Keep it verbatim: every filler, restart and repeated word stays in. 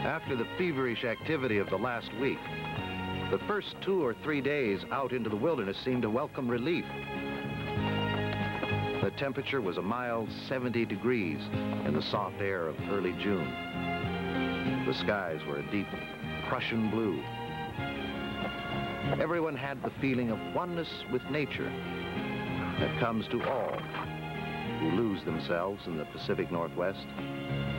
After the feverish activity of the last week, the first two or three days out into the wilderness seemed to welcome relief. The temperature was a mild seventy degrees in the soft air of early June. The skies were a deep Prussian blue. Everyone had the feeling of oneness with nature that comes to all who lose themselves in the Pacific Northwest.